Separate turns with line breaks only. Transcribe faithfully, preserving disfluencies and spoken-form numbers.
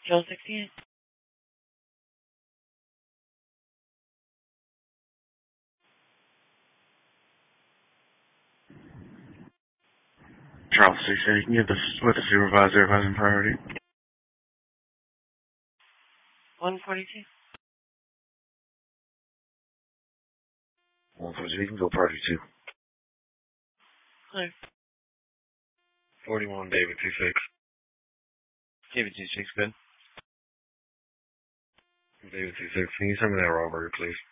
Charles sixty-eight.
Charles sixty-eight, you can get this with the supervisor if I was in priority.
one forty-two.
one forty-two, you can go party two.
Clear.
forty-one, David two six.
David two six, good.
David two six, can you send me that raw burger, please?